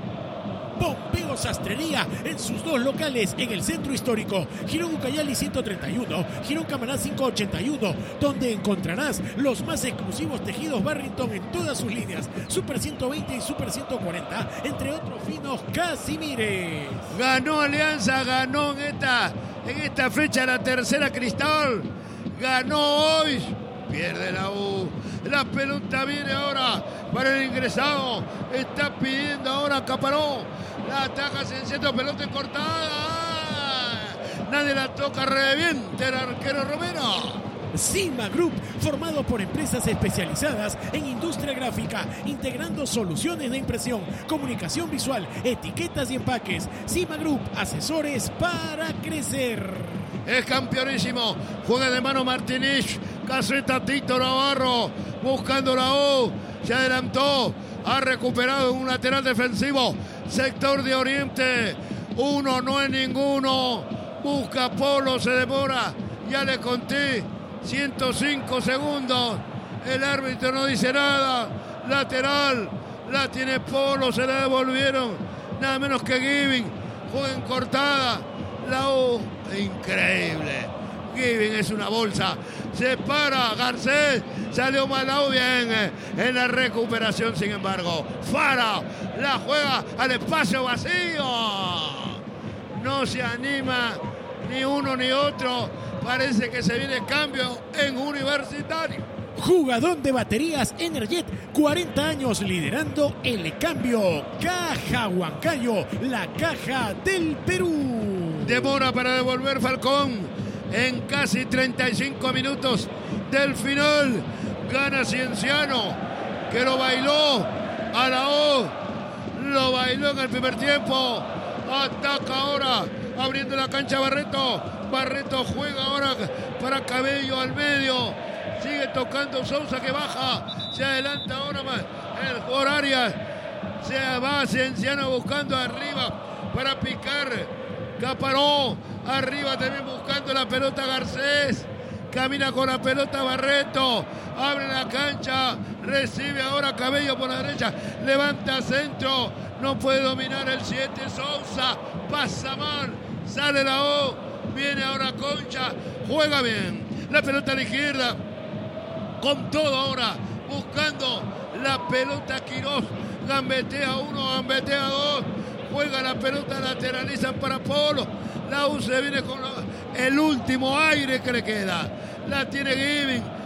Pompeo Sastrería en sus dos locales en el centro histórico, Girón Ucayali ciento treinta y uno, Girón Camaná quinientos ochenta y uno, donde encontrarás los más exclusivos tejidos Barrington en todas sus líneas, Super ciento veinte y Super ciento cuarenta, entre otros finos Casimires. Ganó Alianza, ganó en esta, en esta fecha la tercera Cristal, ganó hoy, pierde la U. La pelota viene ahora para el ingresado. Está pidiendo ahora Caparó. La ataca Cienciano, pelota cortada. Nadie la toca, reviente el arquero Romero. Cima Group, formado por empresas especializadas en industria gráfica, integrando soluciones de impresión, comunicación visual, etiquetas y empaques. Cima Group, asesores para crecer. Es campeonísimo. Juega de mano Martínez. Caseta Tito Navarro. Buscando la U. Se adelantó. Ha recuperado un lateral defensivo. Sector de Oriente. Uno no es ninguno. Busca Polo. Se demora. Ya le conté. ciento cinco segundos. El árbitro no dice nada. Lateral. La tiene Polo. Se la devolvieron. Nada menos que Giving. Juega en cortada. La U. Increíble. Giving es una bolsa. Se para Garcés. Salió Malau bien en la recuperación, sin embargo. Fara la juega al espacio vacío. No se anima ni uno ni otro. Parece que se viene cambio en Universitario. Jugador de baterías Energet, cuarenta años liderando el cambio. Caja Huancayo, la caja del Perú. Demora para devolver Falcón en casi treinta y cinco minutos del final. Gana Cienciano, que lo bailó a la O. Lo bailó en el primer tiempo. Ataca ahora, abriendo la cancha Barreto. Barreto juega ahora para Cabello al medio. Sigue tocando Sousa, que baja. Se adelanta ahora más el jugador Arias. Se va Cienciano buscando arriba para picar. Caparó arriba también buscando la pelota Garcés. Camina con la pelota Barreto. Abre la cancha. Recibe ahora Cabello por la derecha. Levanta centro. No puede dominar el siete. Sousa pasa mal. Sale la O. Viene ahora Concha. Juega bien. La pelota a la izquierda. Con todo ahora. Buscando la pelota Quirós. Gambetea uno, gambetea dos. Juega la pelota, lateralizan para Polo. La U se viene con el último aire que le queda. La tiene Giving.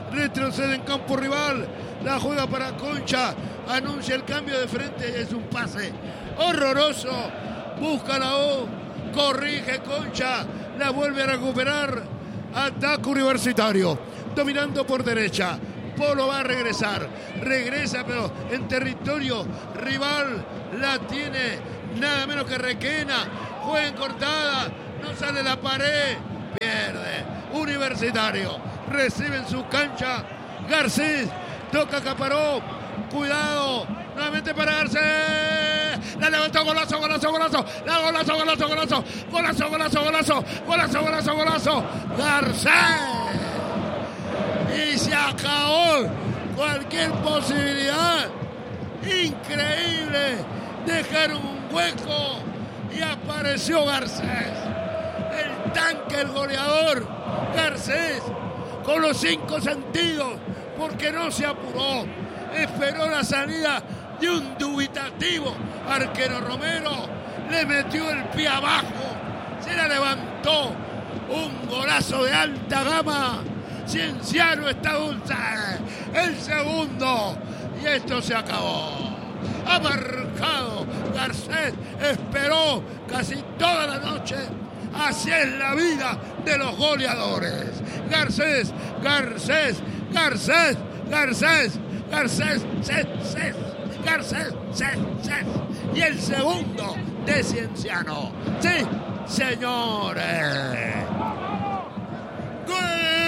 retrocede en campo rival, la juega para Concha, anuncia el cambio de frente, es un pase horroroso, busca la O, corrige Concha, la vuelve a recuperar, ataque Universitario, dominando por derecha, Polo va a regresar, regresa pero en territorio rival, la tiene nada menos que Requena, juega en cortada, no sale la pared, pierde Universitario, recibe en su cancha Garcés, toca Caparó, cuidado, nuevamente para Garcés, la levantó, golazo, golazo, golazo, la golazo, golazo, golazo, golazo, golazo, golazo, golazo, golazo, golazo, Garcés, y se acabó cualquier posibilidad, increíble, dejar un hueco y apareció Garcés, el tanque, el goleador, Garcés, con los cinco sentidos, porque no se apuró, esperó la salida de un dubitativo arquero Romero, le metió el pie abajo, se la levantó, un golazo de alta gama, Cienciano está dulce, el segundo, y esto se acabó. Ha marcado Garcés, esperó casi toda la noche. Así es la vida de los goleadores. Garcés, Garcés, Garcés, Garcés, Garcés, Garcés, Garcés, Garcés. Y el segundo de Cienciano. Sí, señores. ¡Gol!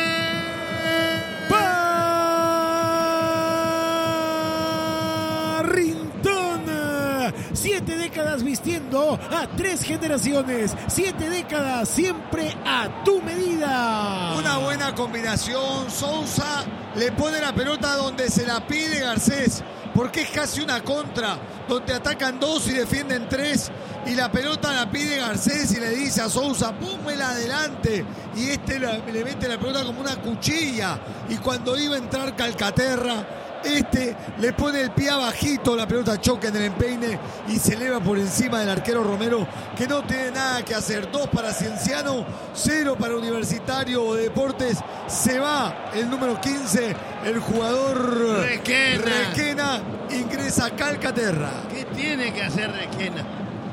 Siete décadas vistiendo a tres generaciones. Siete décadas siempre a tu medida. Una buena combinación. Sousa le pone la pelota donde se la pide Garcés, porque es casi una contra, donde atacan dos y defienden tres. Y la pelota la pide Garcés y le dice a Sousa, pónmela adelante. Y este le mete la pelota como una cuchilla. Y cuando iba a entrar Calcaterra, este le pone el pie abajito, la pelota choca en el empeine y se eleva por encima del arquero Romero, que no tiene nada que hacer. Dos para Cienciano, cero para Universitario o Deportes. Se va el número quince, el jugador Requena. Requena, ingresa Calcaterra. ¿Qué tiene que hacer Requena?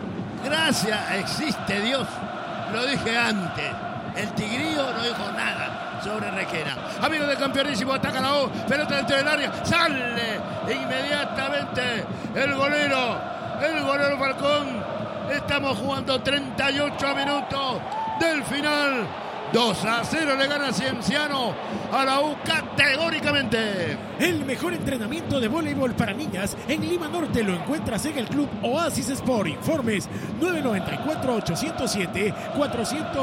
Gracias, existe Dios. Lo dije antes. El Tigrillo no dijo nada sobre Requena. Amigo del campeonísimo, ataca la O, pelota dentro del área, sale inmediatamente el golero, el golero Falcón. Estamos jugando treinta y ocho minutos del final. dos a cero le gana Cienciano a la U categóricamente. El mejor entrenamiento de voleibol para niñas en Lima Norte lo encuentras en el Club Oasis Sport. Informes nueve nueve cuatro, ocho cero siete, cuatro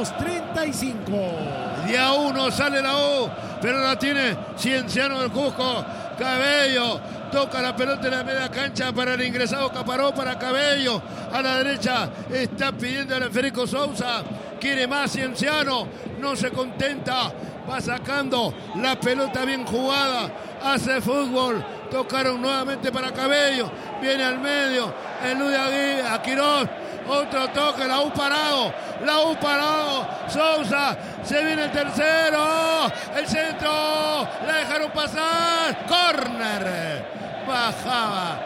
tres cinco. De a uno sale la U, pero la tiene Cienciano del Cusco. Cabello toca la pelota en la media cancha para el ingresado Caparó, para Cabello. A la derecha está pidiendo a Federico Sousa. Quiere más Cienciano, no se contenta, va sacando la pelota bien jugada, hace fútbol, tocaron nuevamente para Cabello, viene al medio, elude a Quirós, otro toque, la U parado, la U parado, Sousa, se viene el tercero, el centro, la dejaron pasar, córner, bajaba,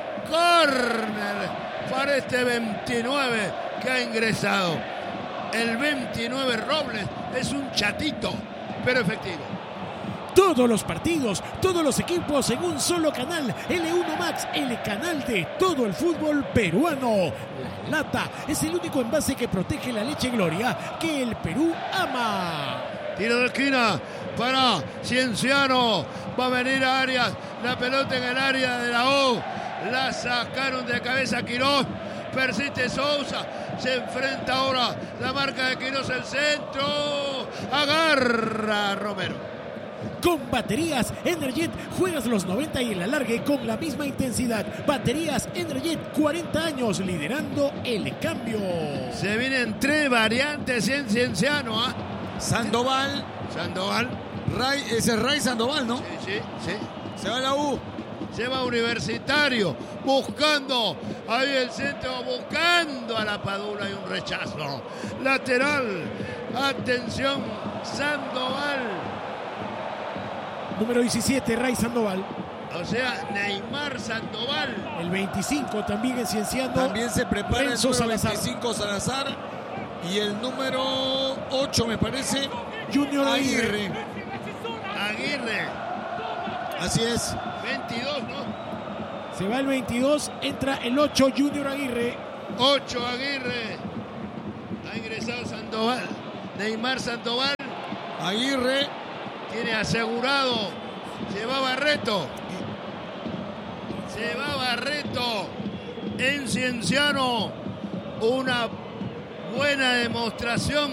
córner para este veintinueve que ha ingresado. El veintinueve Robles es un chatito, pero efectivo. Todos los partidos, todos los equipos en un solo canal. L uno Max, el canal de todo el fútbol peruano. La Lata es el único envase que protege la leche Gloria que el Perú ama. Tiro de esquina para Cienciano. Va a venir a Arias. La pelota en el área de la O. La sacaron de cabeza Quirós. Persiste Sousa. Se enfrenta ahora la marca de Quirós, el centro. Agarra Romero. Con baterías Energet juegas los noventa y el alargue con la misma intensidad. Baterías Energet, cuarenta años liderando el cambio. Se vienen tres variantes en Cienciano. ¿eh? Sandoval. Sandoval. Ray, ese es Ray Sandoval, ¿no? Sí, sí, sí. Se va a la U. Se va Universitario, buscando ahí el centro, buscando a la Padula y un rechazo. Lateral, atención, Sandoval. Número diecisiete, Ray Sandoval. O sea, Neymar Sandoval. El veinticinco también en Cienciano. También se prepara Renzo el número Salazar. veinticinco, Salazar. Y el número ocho, me parece, Junior Aguirre. Aguirre. Así es. veintidós, ¿no? Se va el veintidós, entra el ocho, Junior Aguirre. ocho, Aguirre. Ha ingresado Sandoval. Neymar Sandoval. Aguirre. Tiene asegurado. Se va Barreto. Se va Barreto. En Cienciano. Una buena demostración.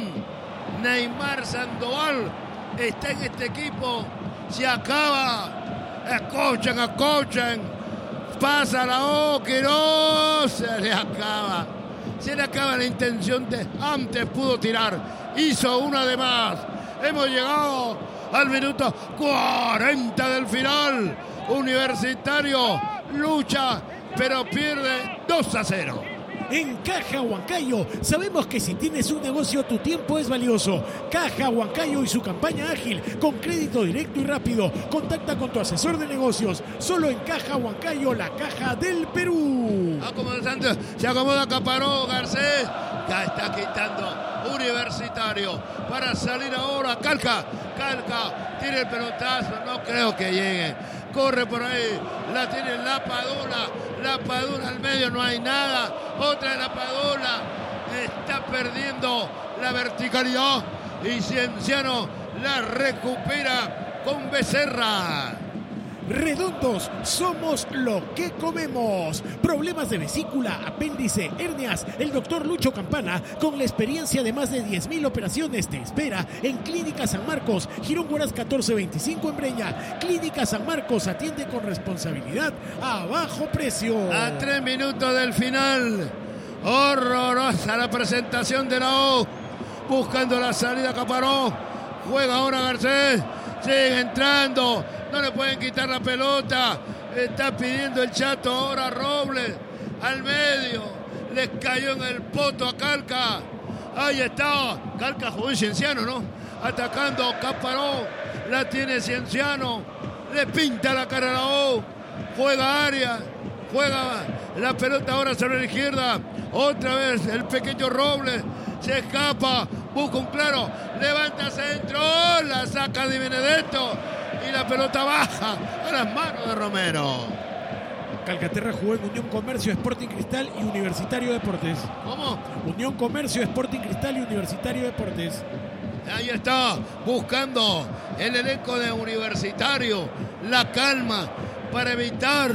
Neymar Sandoval está en este equipo. Se acaba. Escuchen, escuchen. Pasa la O, que no se le acaba. Se le acaba la intención de antes pudo tirar. Hizo una de más. Hemos llegado al minuto cuarenta del final. Universitario lucha, pero pierde dos a cero. En Caja Huancayo, sabemos que si tienes un negocio, tu tiempo es valioso. Caja Huancayo y su campaña ágil, con crédito directo y rápido. Contacta con tu asesor de negocios. Solo en Caja Huancayo, la caja del Perú. Acomodando, se acomoda Caparó, Garcés. Ya está quitando Universitario para salir ahora. Calca, Calca, tiene el pelotazo. No creo que llegue. Corre por ahí, la tiene la Padula, la Padula al medio, no hay nada, otra de la Padula, está perdiendo la verticalidad y Cienciano la recupera con Becerra. Redondos, somos lo que comemos. Problemas de vesícula, apéndice, hernias. El doctor Lucho Campana, con la experiencia de más de diez mil operaciones, te espera en Clínica San Marcos, Girón Huaraz catorce veinticinco en Breña. Clínica San Marcos atiende con responsabilidad a bajo precio. A tres minutos del final, horrorosa la presentación de la O, buscando la salida Caparó. Juega ahora Garcés, sigue entrando. No le pueden quitar la pelota. Está pidiendo el Chato ahora Robles. Al medio. Les cayó en el poto a Calca. Ahí está. Calca jugó en Cienciano, ¿no? Atacando Caparó. La tiene Cienciano. Le pinta la cara a la O. Juega Arias. Juega la pelota ahora sobre la izquierda. Otra vez el pequeño Robles. Se escapa. Busca un claro. Levanta centro. La saca Di Benedetto. Y la pelota baja a las manos de Romero. Calcaterra jugó en Unión Comercio, Sporting Cristal y Universitario Deportes. ¿Cómo? Unión Comercio, Sporting Cristal y Universitario Deportes. Ahí está, buscando el elenco de Universitario. La calma para evitar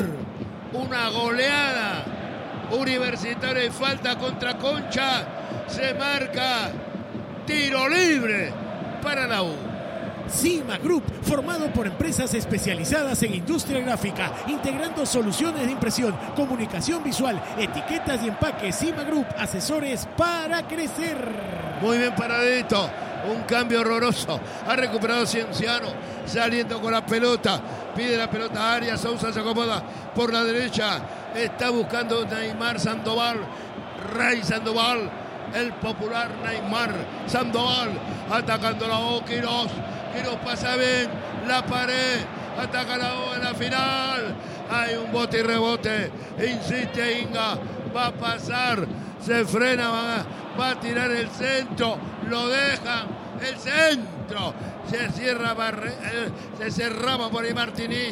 una goleada. Universitario y falta contra Concha. Se marca tiro libre para la U. Cima Group, formado por empresas especializadas en industria gráfica, integrando soluciones de impresión, comunicación visual, etiquetas y empaques. Cima Group, asesores para crecer. Muy bien paradito, un cambio horroroso. Ha recuperado Cienciano, saliendo con la pelota. Pide la pelota a Arias, Sousa se acomoda por la derecha. Está buscando Neymar Sandoval, Rey Sandoval, el popular Neymar Sandoval, atacando la O, Quirós. Quirós pasa bien, la pared, ataca la O en la final. Hay un bote y rebote, insiste Inga, va a pasar, se frena, va a, va a tirar el centro, lo dejan, el centro, se cierra, barre, eh, se cerraba por ahí Martínez,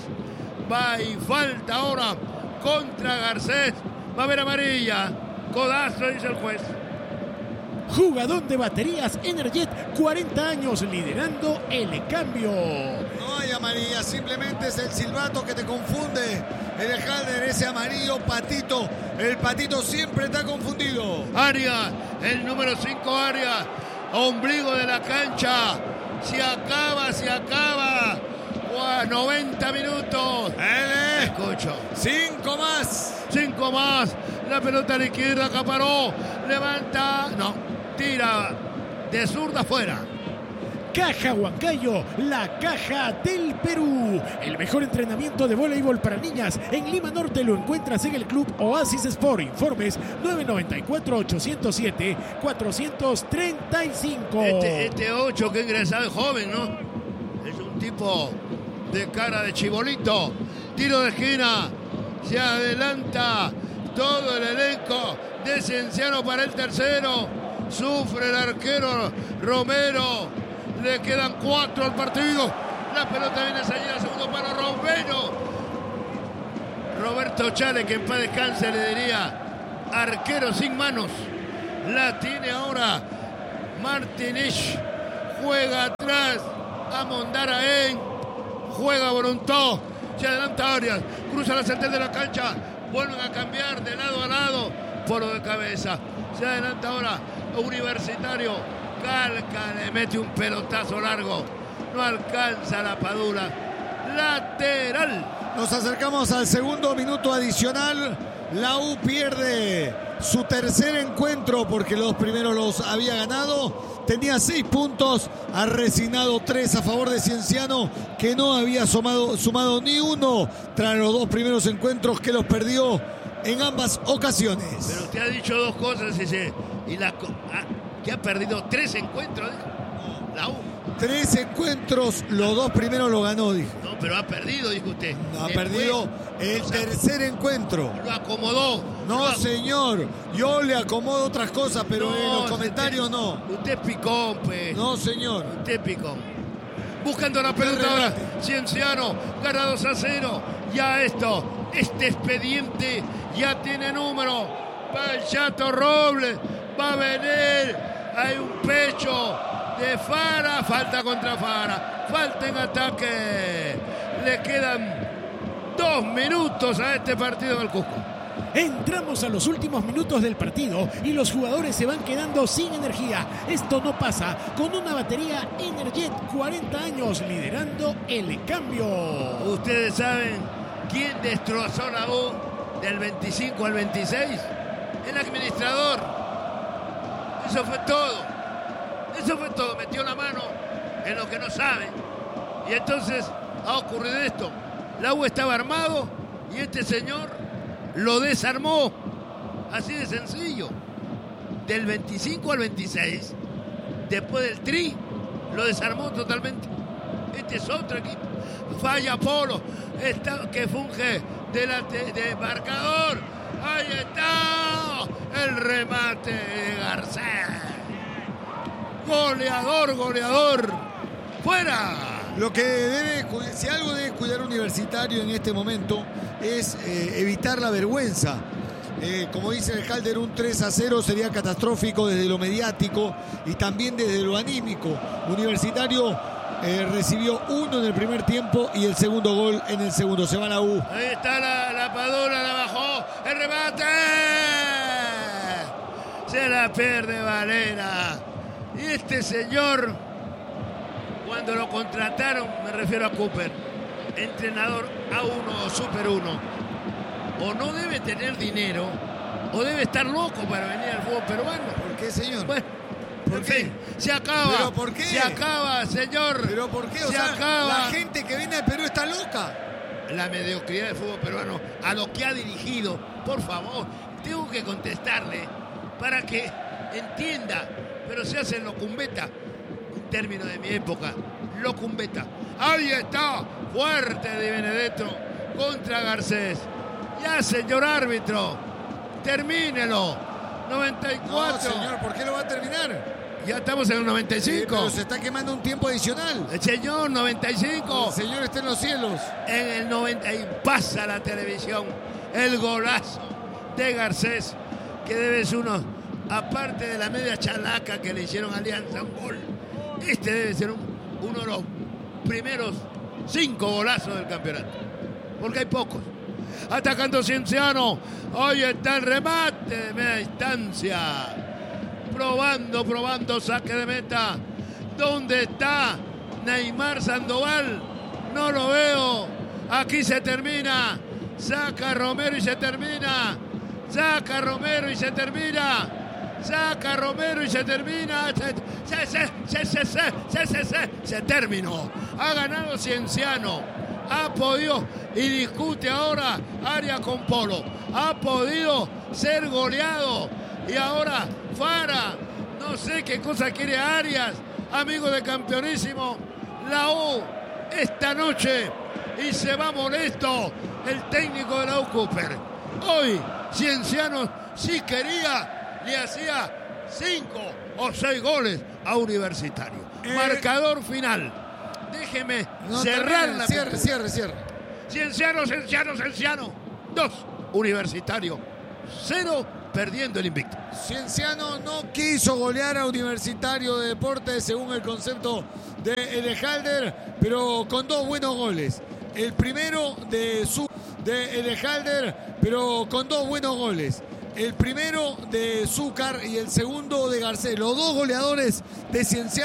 va y falta ahora contra Garcés, va a haber amarilla, codazo dice el juez. Jugador de baterías Energet, cuarenta años liderando el cambio. No hay amarilla, simplemente es el silbato que te confunde. El Halder, ese amarillo patito. El patito siempre está confundido. Arias, el número cinco Arias, ombligo de la cancha. Se acaba, se acaba. Wow, noventa minutos. L. Escucho. Cinco más. Cinco más. La pelota a la izquierda, Caparó. Levanta. No. Tira de zurda afuera. Caja Huancayo, la caja del Perú. El mejor entrenamiento de voleibol para niñas en Lima Norte lo encuentras en el Club Oasis Sport. Informes nueve nueve cuatro, ocho cero siete, cuatro tres cinco. Este, este ocho que ha ingresado es joven, ¿no? Es un tipo de cara de Chibolito. Tiro de esquina. Se adelanta todo el elenco de Cienciano para el tercero. Sufre el arquero Romero. Le quedan cuatro al partido. La pelota viene a salir al segundo palo. Romero. Roberto Chale, que en paz descanse, le diría arquero sin manos. La tiene ahora Martínez. Juega atrás a Mondaraén. Juega Voluntó. Se adelanta Arias. Cruza la central de la cancha. Vuelven a cambiar de lado a lado. Polo de cabeza. Se adelanta ahora Universitario. Calca, le mete un pelotazo largo. No alcanza la Padula. Lateral. Nos acercamos al segundo minuto adicional. La U pierde su tercer encuentro porque los primeros los había ganado. Tenía seis puntos, ha resignado tres a favor de Cienciano, que no había sumado, sumado ni uno tras los dos primeros encuentros que los perdió en ambas ocasiones. Pero usted ha dicho dos cosas y, se, y la, ah, que ha perdido tres encuentros, dijo. La U. Tres encuentros, los dos primeros lo ganó, dijo. No, pero ha perdido, dijo usted. No, ha Después, perdido el o sea, tercer encuentro. Lo acomodó. No, lo señor. Yo le acomodo otras cosas, pero no, en los comentarios usted, no. Usted es picón, pues. No, señor. Usted es picón. Buscando la pelota ahora. Cienciano gana dos a cero. Ya esto, este expediente ya tiene número. Va el Chato Robles. Va a venir. Hay un pecho de Fara. Falta contra Fara. Falta en ataque. Le quedan dos minutos a este partido del Cusco. Entramos a los últimos minutos del partido y los jugadores se van quedando sin energía. Esto no pasa con una batería Energet, cuarenta años liderando el cambio. Ustedes saben quién destrozó la U del veinticinco al veintiséis. El administrador. Eso fue todo. Eso fue todo. Metió la mano en lo que no saben. Y entonces ha ocurrido esto. La U estaba armado y este señor lo desarmó. Así de sencillo. Del veinticinco al veintiséis, después del tri, lo desarmó totalmente. Este es otro equipo. Falla Polo, está, que funge de, la, de, de marcador. Ahí está el remate de Garcés. Goleador, goleador. Fuera. Lo que debe, si algo debe cuidar Universitario en este momento es eh, evitar la vergüenza. Eh, como dice el Calder, un tres a cero sería catastrófico desde lo mediático y también desde lo anímico. Universitario eh, recibió uno en el primer tiempo y el segundo gol en el segundo. Se va la U. Ahí está la, la Padula, la bajó, el remate. Se la pierde Valera. Y este señor, cuando lo contrataron, me refiero a Cooper, entrenador A uno o Super uno, o no debe tener dinero, o debe estar loco para venir al fútbol peruano. ¿Por qué, señor? Bueno, ¿Por en qué? fin, se acaba. ¿Pero por qué? Se acaba, señor. ¿Pero por qué? O se sea, acaba. la gente que viene al Perú está loca. La mediocridad del fútbol peruano, a lo que ha dirigido, por favor, tengo que contestarle para que entienda, pero se hace locumbeta, un término de mi época, locumbeta. Ahí está, fuerte de Benedetto contra Garcés. Ya, señor árbitro, termínelo. noventa y cuatro. No, señor, ¿por qué lo va a terminar? Ya estamos en el noventa y cinco. Sí, pero se está quemando un tiempo adicional. El señor, noventa y cinco. El señor está en los cielos. En el noventa y pasa la televisión. El golazo de Garcés, que debe ser uno, aparte de la media chalaca que le hicieron a Alianza, un gol. Este debe ser un, uno de los primeros cinco golazos del campeonato. Porque hay pocos. Atacando Cienciano. Hoy está el remate de media distancia. Probando, probando, saque de meta. ¿Dónde está Neymar Sandoval? No lo veo. Aquí se termina. Saca Romero y se termina. Saca Romero y se termina. Saca Romero y se termina. Se, se, se, se, se, se, se, se, se terminó. Ha ganado Cienciano. Ha podido, y discute ahora Arias con Polo. Ha podido ser goleado. Y ahora Fara, no sé qué cosa quiere Arias, amigo de Campeonísimo. La U esta noche y se va molesto el técnico de la U Cooper. Hoy Cienciano, si quería, le hacía cinco o seis goles a Universitario. Eh, Marcador final. Déjeme no, cerrar termine, la cierre, cierre, cierre. Cienciano, Cienciano, Cienciano. Dos. Universitario. Cero. Perdiendo el invicto. Cienciano no quiso golear a Universitario de Deportes según el concepto de Elejalder, pero con dos buenos goles. El primero de su de Elejalder, pero con dos buenos goles. El primero de Zúcar y el segundo de Garcés. Los dos goleadores de Cienciano.